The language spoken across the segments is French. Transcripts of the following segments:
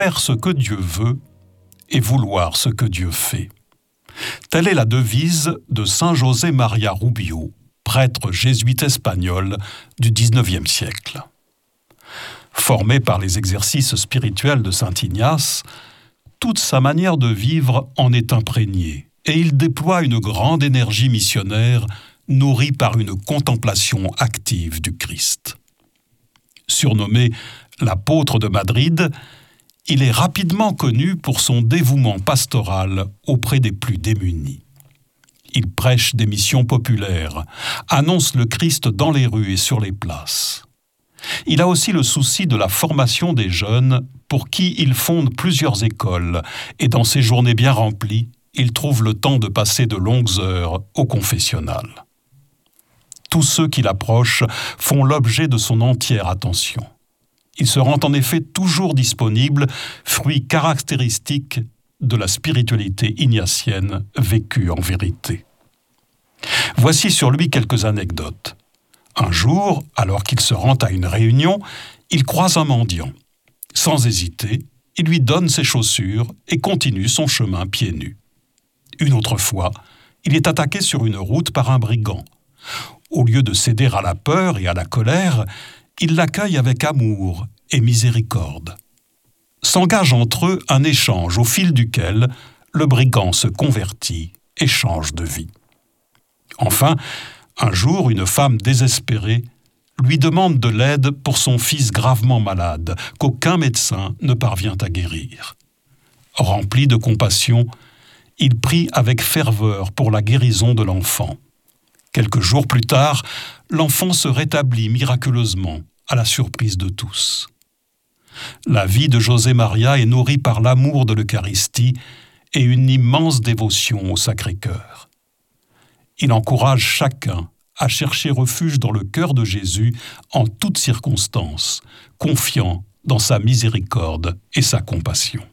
Faire ce que Dieu veut et vouloir ce que Dieu fait. Telle est la devise de Saint José María Rubio, prêtre jésuite espagnol du XIXe siècle. Formé par les exercices spirituels de saint Ignace, toute sa manière de vivre en est imprégnée et il déploie une grande énergie missionnaire nourrie par une contemplation active du Christ. Surnommé l'apôtre de Madrid, il est rapidement connu pour son dévouement pastoral auprès des plus démunis. Il prêche des missions populaires, annonce le Christ dans les rues et sur les places. Il a aussi le souci de la formation des jeunes pour qui il fonde plusieurs écoles et dans ses journées bien remplies, il trouve le temps de passer de longues heures au confessionnal. Tous ceux qui l'approchent font l'objet de son entière attention. Il se rend en effet toujours disponible, fruit caractéristique de la spiritualité ignatienne vécue en vérité. Voici sur lui quelques anecdotes. Un jour, alors qu'il se rend à une réunion, il croise un mendiant. Sans hésiter, il lui donne ses chaussures et continue son chemin pieds nus. Une autre fois, il est attaqué sur une route par un brigand. Au lieu de céder à la peur et à la colère, il l'accueille avec amour et miséricorde. S'engage entre eux un échange au fil duquel le brigand se convertit et change de vie. Enfin, un jour, une femme désespérée lui demande de l'aide pour son fils gravement malade, qu'aucun médecin ne parvient à guérir. Rempli de compassion, il prie avec ferveur pour la guérison de l'enfant. Quelques jours plus tard, l'enfant se rétablit miraculeusement, à la surprise de tous. La vie de José María est nourrie par l'amour de l'Eucharistie et une immense dévotion au Sacré-Cœur. Il encourage chacun à chercher refuge dans le cœur de Jésus en toutes circonstances, confiant dans sa miséricorde et sa compassion.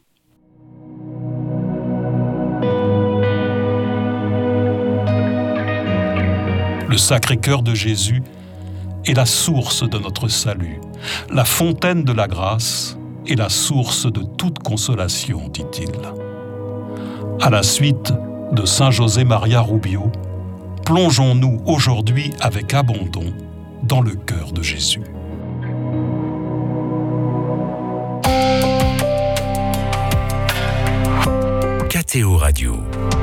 Le Sacré-Cœur de Jésus est la source de notre salut, la fontaine de la grâce et la source de toute consolation, dit-il. À la suite de Saint José María Rubio, plongeons-nous aujourd'hui avec abandon dans le cœur de Jésus. KTO Radio.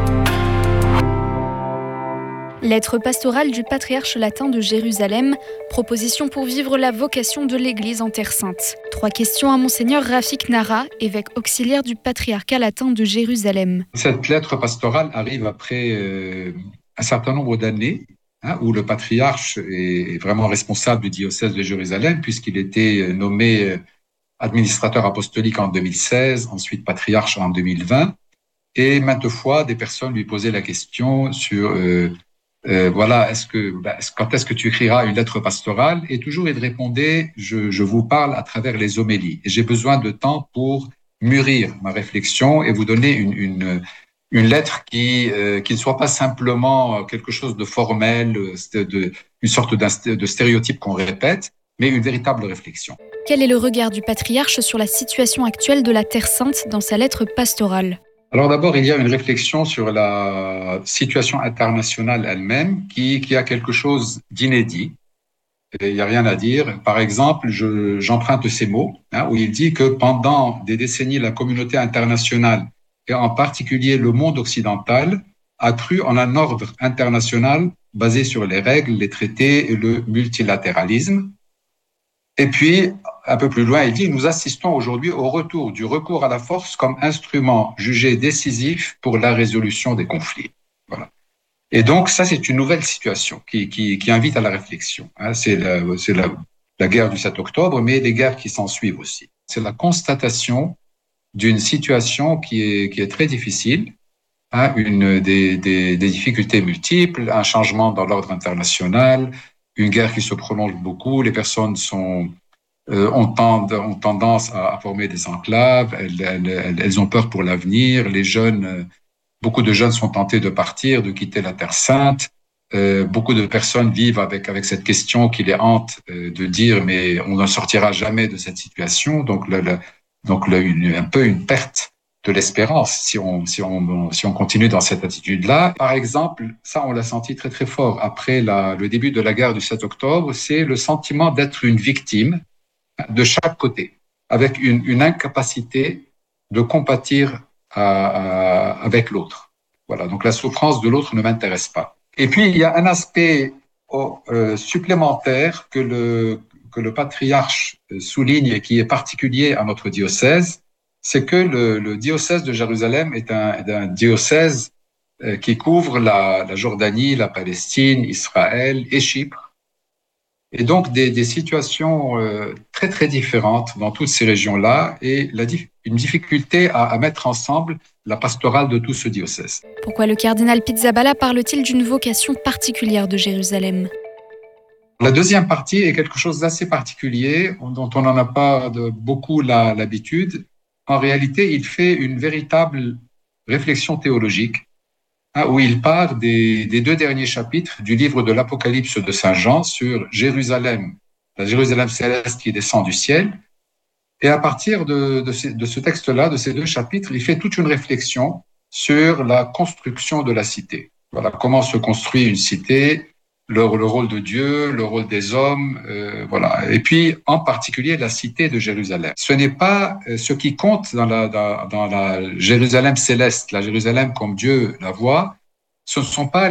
Lettre pastorale du patriarche latin de Jérusalem, proposition pour vivre la vocation de l'Église en Terre Sainte. 3 questions à Monseigneur Rafik Nara, évêque auxiliaire du patriarcat latin de Jérusalem. Cette lettre pastorale arrive après un certain nombre d'années où le patriarche est vraiment responsable du diocèse de Jérusalem, puisqu'il était nommé administrateur apostolique en 2016, ensuite patriarche en 2020. Et maintes fois, des personnes lui posaient la question sur quand est-ce que tu écriras une lettre pastorale? Et toujours il répondait, je vous parle à travers les homélies. Et j'ai besoin de temps pour mûrir ma réflexion et vous donner une lettre qui ne soit pas simplement quelque chose de formel, une sorte de stéréotype qu'on répète, mais une véritable réflexion. Quel est le regard du patriarche sur la situation actuelle de la Terre Sainte dans sa lettre pastorale? Alors d'abord, il y a une réflexion sur la situation internationale elle-même qui a quelque chose d'inédit. Et il n'y a rien à dire. Par exemple, j'emprunte ces mots où il dit que pendant des décennies, la communauté internationale, et en particulier le monde occidental, a cru en un ordre international basé sur les règles, les traités et le multilatéralisme. Et puis, un peu plus loin, il dit « Nous assistons aujourd'hui au retour du recours à la force comme instrument jugé décisif pour la résolution des conflits. » Voilà. Et donc, ça, c'est une nouvelle situation qui invite à la réflexion. C'est la guerre du 7 octobre, mais les guerres qui s'en suivent aussi. C'est la constatation d'une situation qui est très difficile, des difficultés multiples, un changement dans l'ordre international, une guerre qui se prolonge beaucoup, les personnes ont tendance à former des enclaves, elles ont peur pour l'avenir, les jeunes, beaucoup de jeunes sont tentés de partir, de quitter la Terre Sainte, beaucoup de personnes vivent avec cette question qui les hante, de dire mais on ne sortira jamais de cette situation, donc Donc un peu une perte de l'espérance si on continue dans cette attitude-là. Par exemple, ça on l'a senti très très fort après le début de la guerre du 7 octobre, c'est le sentiment d'être une victime de chaque côté, avec une incapacité de compatir avec l'autre. Voilà, donc la souffrance de l'autre ne m'intéresse pas. Et puis il y a un aspect supplémentaire que le patriarche souligne et qui est particulier à notre diocèse, c'est que le diocèse de Jérusalem est un diocèse qui couvre la Jordanie, la Palestine, Israël et Chypre. Et donc des situations très très différentes dans toutes ces régions-là et une difficulté à mettre ensemble la pastorale de tout ce diocèse. Pourquoi le cardinal Pizzaballa parle-t-il d'une vocation particulière de Jérusalem ? La deuxième partie est quelque chose d'assez particulier, dont on n'en a pas beaucoup l'habitude. En réalité, il fait une véritable réflexion théologique, où il part des 2 derniers chapitres du livre de l'Apocalypse de Saint Jean sur Jérusalem, la Jérusalem céleste qui descend du ciel. Et à partir de ce texte-là, de ces 2 chapitres, il fait toute une réflexion sur la construction de la cité. Voilà, comment se construit une cité, le rôle de Dieu, le rôle des hommes, voilà. Et puis, en particulier, la cité de Jérusalem. Ce n'est pas ce qui compte dans la Jérusalem céleste, la Jérusalem comme Dieu la voit. Ce ne sont pas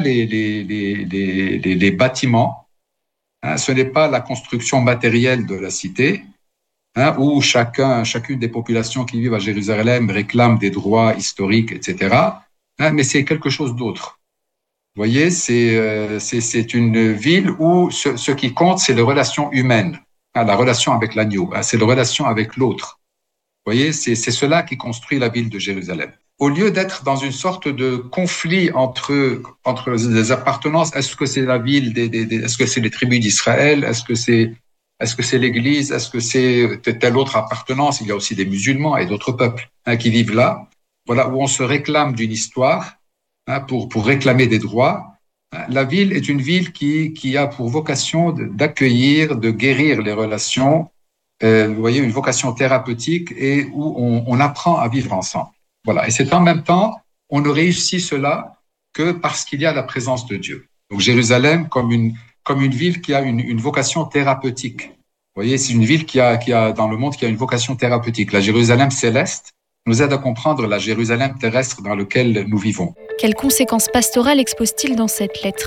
les bâtiments, ce n'est pas la construction matérielle de la cité, où chacune des populations qui vivent à Jérusalem réclame des droits historiques, etc. Mais c'est quelque chose d'autre. Vous voyez, c'est une ville où ce qui compte, c'est les relations humaines, la relation avec l'agneau, c'est la relation avec l'autre. Vous voyez, c'est cela qui construit la ville de Jérusalem. Au lieu d'être dans une sorte de conflit entre des appartenances, est-ce que c'est la ville, est-ce que c'est les tribus d'Israël, est-ce que c'est l'Église, est-ce que c'est telle autre appartenance? Il y a aussi des musulmans et d'autres peuples qui vivent là. Voilà, où on se réclame d'une histoire. Pour réclamer des droits. La ville est une ville qui a pour vocation d'accueillir, de guérir les relations, vous voyez, une vocation thérapeutique et où on apprend à vivre ensemble. Voilà. Et c'est en même temps, on ne réussit cela que parce qu'il y a la présence de Dieu. Donc Jérusalem comme une ville qui a une vocation thérapeutique. Vous voyez, c'est une ville qui a dans le monde qui a une vocation thérapeutique. La Jérusalem céleste nous aide à comprendre la Jérusalem terrestre dans laquelle nous vivons. Quelles conséquences pastorales expose-t-il dans cette lettre ?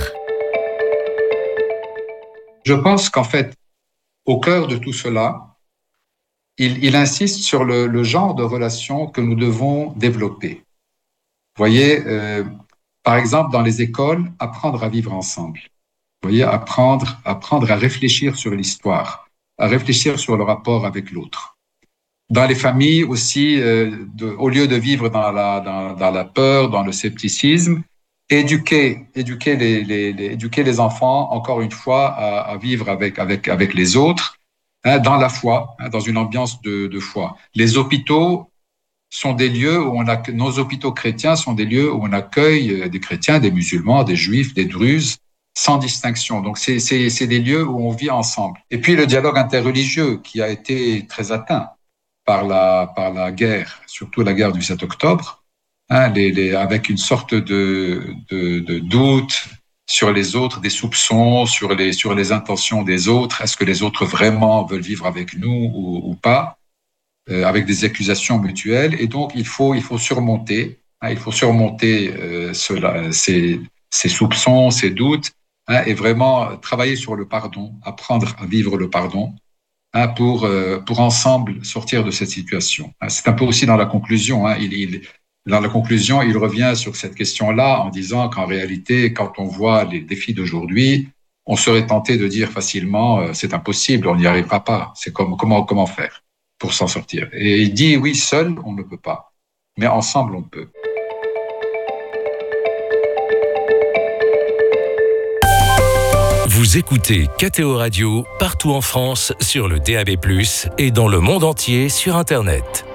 Je pense qu'en fait, au cœur de tout cela, il insiste sur le genre de relations que nous devons développer. Vous voyez, par exemple, dans les écoles, apprendre à vivre ensemble. Vous voyez, apprendre à réfléchir sur l'histoire, à réfléchir sur le rapport avec l'autre. Dans les familles aussi, au lieu de vivre dans la peur, dans le scepticisme, éduquer les enfants, encore une fois, à vivre avec les autres, dans la foi, dans une ambiance de foi. Les hôpitaux sont des lieux où nos hôpitaux chrétiens sont des lieux où on accueille des chrétiens, des musulmans, des juifs, des druzes, sans distinction. Donc c'est des lieux où on vit ensemble. Et puis le dialogue interreligieux qui a été très atteint par la guerre, surtout la guerre du 7 octobre, avec une sorte de doute sur les autres, des soupçons sur les intentions des autres. Est-ce que les autres vraiment veulent vivre avec nous ou pas, avec des accusations mutuelles. Et donc il faut surmonter, ces soupçons, ces doutes, et vraiment travailler sur le pardon, apprendre à vivre le pardon. Pour ensemble sortir de cette situation. C'est un peu aussi dans la conclusion. Dans la conclusion, il revient sur cette question-là en disant qu'en réalité, quand on voit les défis d'aujourd'hui, on serait tenté de dire facilement c'est impossible, on n'y arrivera pas. C'est comment faire pour s'en sortir. Et il dit oui, seul on ne peut pas, mais ensemble on peut. Vous écoutez KTO Radio partout en France sur le DAB+, et dans le monde entier sur Internet.